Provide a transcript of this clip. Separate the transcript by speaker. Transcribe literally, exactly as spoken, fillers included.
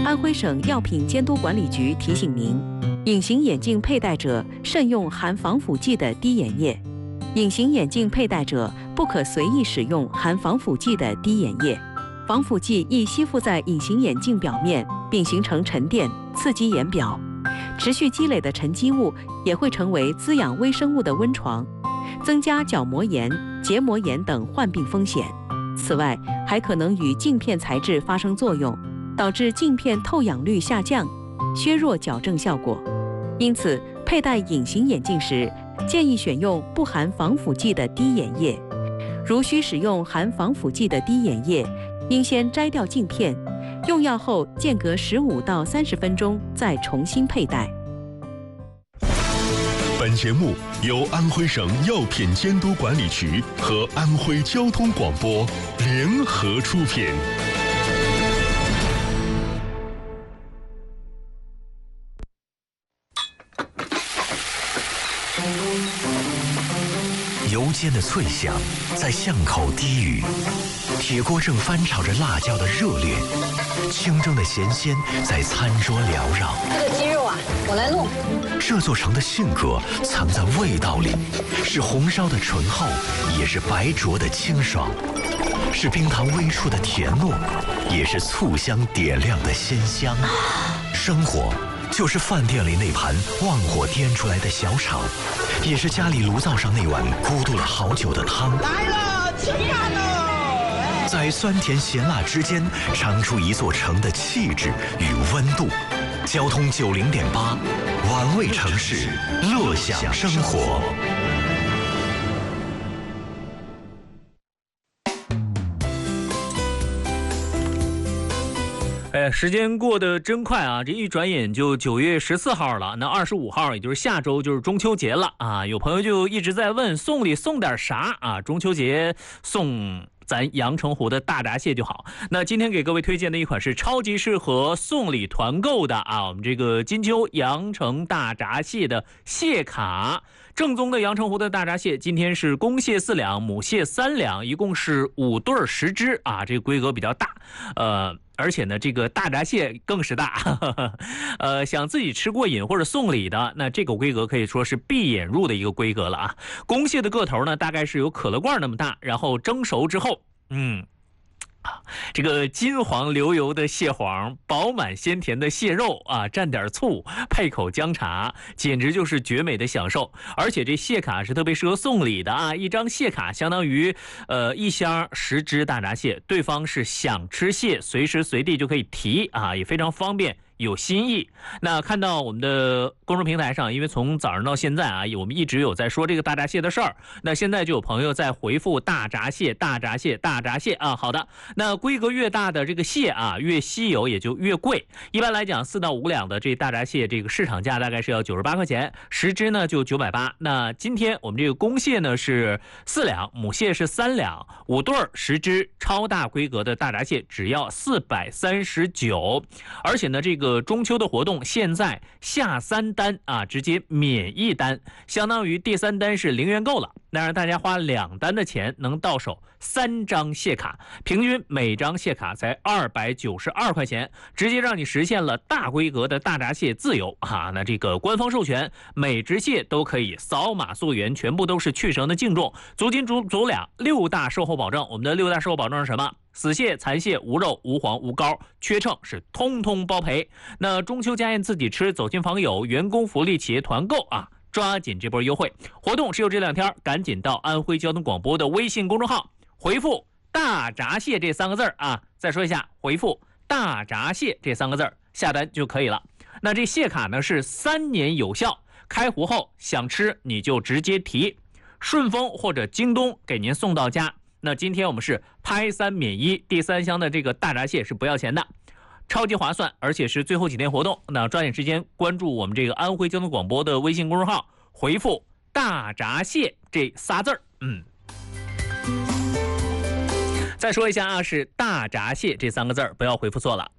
Speaker 1: 安徽省药品监督管理局提醒您，隐形眼镜佩戴者慎用含防腐剂的滴眼液。隐形眼镜佩戴者不可随意使用含防腐剂的滴眼液。防腐剂易吸附在隐形眼镜表面，并形成沉淀，刺激眼表。持续积累的沉积物也会成为滋养微生物的温床，增加角膜炎、结膜炎等患病风险。此外，还可能与镜片材质发生作用，导致镜片透氧率下降，削弱矫正效果。因此，佩戴隐形眼镜时，建议选用不含防腐剂的滴眼液。如需使用含防腐剂的滴眼液，应先摘掉镜片，用药后间隔十五到三十分钟再重新佩戴。
Speaker 2: 本节目由安徽省药品监督管理局和安徽交通广播联合出品。
Speaker 3: 油煎的脆响在巷口低语，铁锅正翻炒着辣椒的热烈，清蒸的咸鲜在餐桌缭绕。
Speaker 4: 这个鸡肉啊，我来弄。
Speaker 3: 这座城的性格藏在味道里，是红烧的醇厚，也是白灼的清爽，是冰糖微出的甜糯，也是醋香点亮的鲜香。生活就是饭店里那盘旺火颠出来的小炒，也是家里炉灶上那碗咕嘟了好久的汤。
Speaker 5: 来了，吃饭喽！
Speaker 3: 在酸甜咸辣之间，尝出一座城的气质与温度。交通九零点八，玩味城市，乐享生活。
Speaker 6: 哎，时间过得真快啊！这一转眼就九月十四号了，那二十五号也就是下周就是中秋节了啊！有朋友就一直在问送礼送点啥啊？中秋节送咱阳澄湖的大闸蟹就好。那今天给各位推荐的一款是超级适合送礼团购的啊，我们这个金秋阳澄大闸蟹的蟹卡。正宗的阳澄湖的大闸蟹，今天是公蟹四两，母蟹三两，一共是五对十只啊，这个规格比较大，呃。而且呢，这个大闸蟹更是大，呵呵呃，想自己吃过瘾或者送礼的，那这个规格可以说是闭眼入的一个规格了啊。公蟹的个头呢，大概是有可乐罐那么大，然后蒸熟之后，嗯。这个金黄流油的蟹黄，饱满鲜甜的蟹肉啊，蘸点醋，配口姜茶，简直就是绝美的享受。而且这蟹卡是特别适合送礼的啊，一张蟹卡相当于呃一箱十只大闸蟹，对方是想吃蟹，随时随地就可以提啊，也非常方便。有新意。那看到我们的公众平台上，因为从早上到现在啊，我们一直有在说这个大闸蟹的事儿。那现在就有朋友在回复大闸蟹、大闸蟹、大闸蟹啊。好的，那规格越大的这个蟹啊，越稀有也就越贵。一般来讲，四到五两的这大闸蟹，这个市场价大概是要九十八块钱，十只呢就九百八。那今天我们这个公蟹呢是四两，母蟹是三两，五对儿十只，超大规格的大闸蟹只要四百三十九。而且呢，这个。中秋的活动现在下三单啊，直接免一单，相当于第三单是零元购了。那让大家花两单的钱能到手三张蟹卡，平均每张蟹卡才二百九十二块钱，直接让你实现了大规格的大闸蟹自由啊！那这个官方授权，每只蟹都可以扫码溯源，全部都是去绳的净重，足斤足足两，六大售后保证。我们的六大售后保证是什么？死蟹、残蟹无肉、无黄、无膏，缺秤是通通包赔。那中秋家宴自己吃，走亲访友，员工福利、企业团购啊！抓紧这波优惠活动，只有这两天，赶紧到安徽交通广播的微信公众号回复大闸蟹这三个字啊，再说一下，回复大闸蟹这三个字下单就可以了。那这蟹卡呢是三年有效，开壶后想吃你就直接提，顺丰或者京东给您送到家。那今天我们是拍三免一，第三箱的这个大闸蟹是不要钱的，超级划算，而且是最后几天活动。那抓紧时间关注我们这个安徽交通广播的微信公众号，回复大闸蟹这仨字儿。嗯，再说一下啊，是大闸蟹这三个字儿，不要回复错了。